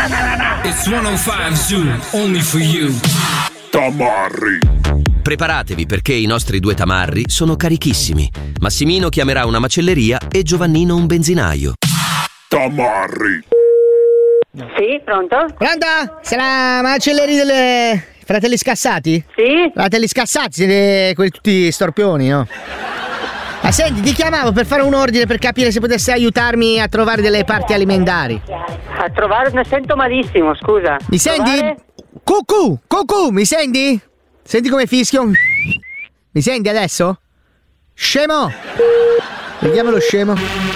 It's 105 Zoo, only for you. Tamarri. Preparatevi perché i nostri due tamarri sono carichissimi. Massimino chiamerà una macelleria e Giovannino un benzinaio. Tamarri. Sì, pronto? Pronto? Sei la macelleria delle Fratelli Scassati? Sì. Fratelli Scassati, siete quelli tutti storpioni, no? Ma senti, ti chiamavo per fare un ordine per capire se potessi aiutarmi a trovare delle parti alimentari. A trovare, ne sento malissimo, scusa. Mi senti? Trovare? Cucù, mi senti? Senti come fischio? Mi senti adesso? Scemo! Vediamo lo scemo.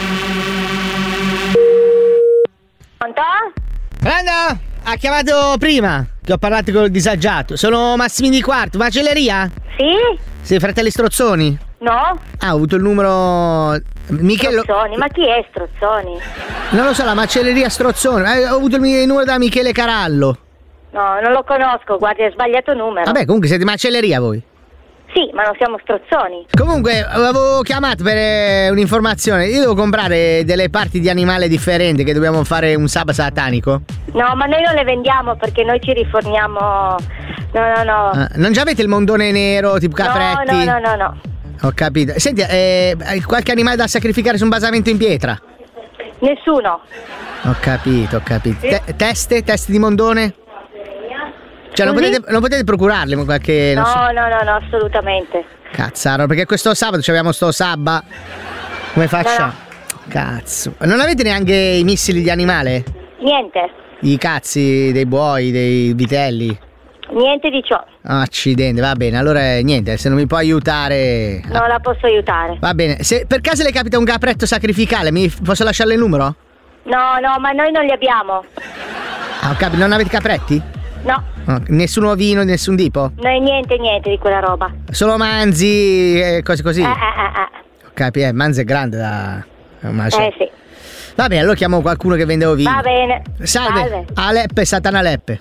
Pronto? Pronto? Ha chiamato prima, che ho parlato con il disagiato. Sono Massimini Quarto, macelleria? Sì? Sì, Fratelli Strozzoni? No? Ah, ho avuto il numero... Michele... Strozzoni, ma chi è Strozzoni? Non lo so, la macelleria Strozzoni. Ho avuto il numero da Michele Carallo. No, non lo conosco, guardi, hai sbagliato numero. Vabbè, comunque siete macelleria voi. Sì, ma non siamo Strozzoni. Comunque, avevo chiamato per un'informazione. Io devo comprare delle parti di animale differenti che dobbiamo fare un sabato satanico. No, ma noi non le vendiamo perché noi ci riforniamo... No. Non già avete il mondone nero, tipo capretti? No. Ho capito. Senti, hai qualche animale da sacrificare su un basamento in pietra? Nessuno. Ho capito. Sì. Teste di mondone? Cioè non potete procurarle qualche... No, assolutamente. Cazzaro, perché questo sabato abbiamo sto sabba. Come facciamo? No. Cazzo. Non avete neanche i missili di animale? Niente. I cazzi dei buoi, dei vitelli? Niente di ciò. Accidente, va bene. Allora niente, se non mi puoi aiutare... Non la posso aiutare. Va bene. Se per caso le capita un capretto sacrificale, posso lasciarle il numero? No, ma noi non li abbiamo. Ah, ho capito. Non avete capretti? No. Nessun ovino, nessun tipo? Noi niente di quella roba. Solo manzi, cose così? Ho Eh. capito, manzi è grande da... Sì. Va bene, allora chiamo qualcuno che vende ovini. Va bene. Salve. Aleppe, Satana Leppe.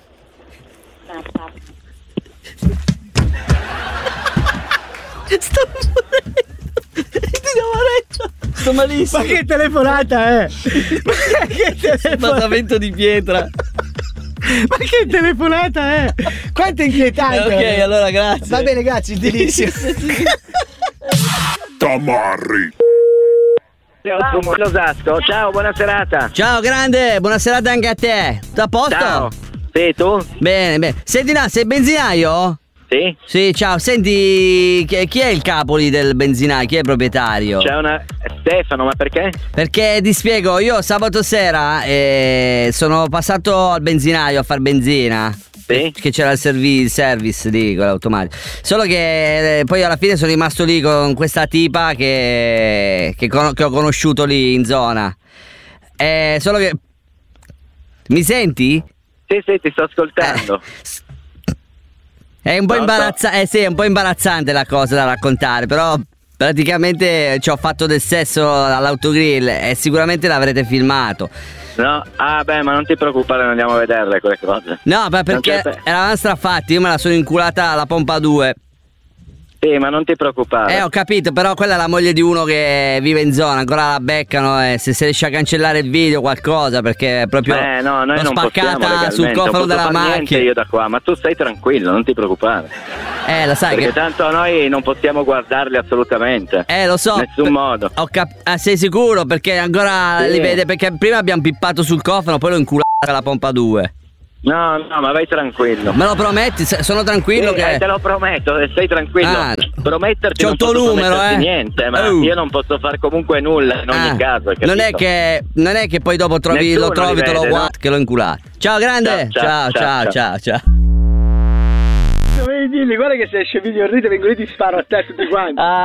Sto morendo. Sto malissimo. Ma che telefonata è? Basamento di pietra. Ma che telefonata è? Quanto è inquietante. Ok, allora grazie. Va bene, grazie, gentilissimo. Tamarri. Osasco, ciao, buona serata. Ciao grande, buona serata anche a te. Tutto a posto? Ciao. Sì, tu? Bene. Senti, sei benzinaio? Sì. Sì, ciao. Senti, chi è il capo lì del benzinaio? Chi è il proprietario? C'è una... Stefano, ma perché? Perché ti spiego, io sabato sera sono passato al benzinaio a far benzina. Sì. Che c'era il service lì con l'automatico. Solo che poi alla fine sono rimasto lì con questa tipa che ho conosciuto lì in zona. Solo che... Mi senti? Sì, ti sto ascoltando. È un po' sì, è un po' imbarazzante la cosa da raccontare, però praticamente ci ho fatto del sesso all'autogrill e sicuramente l'avrete filmato. No, ma non ti preoccupare, non andiamo a vederle quelle cose. No, perché eravamo strafatti, io me la sono inculata alla pompa 2. Sì, ma non ti preoccupare. Ho capito, però quella è la moglie di uno che vive in zona, ancora la beccano e se riesce a cancellare il video qualcosa, perché è proprio no, noi non spaccata sul cofano della macchina. Niente io da qua, ma tu stai tranquillo, non ti preoccupare. Lo sai perché che... tanto noi non possiamo guardarli assolutamente. Lo so. In nessun modo. Sei sicuro? Perché ancora li vede, perché prima abbiamo pippato sul cofano, poi l'ho inculata la pompa 2. No, ma vai tranquillo. Me lo prometti? Sono tranquillo che... te lo prometto, stai tranquillo. Prometterti c'ho non il tuo posso numero, niente, ma io non posso fare comunque nulla in ogni caso. Non è che poi dopo te lo guardi, no? Che l'ho inculato. Ciao grande. Ciao. Dovevi dirgli, guarda che se esce video in rete vengo lì ti sparo a te tutti quanti.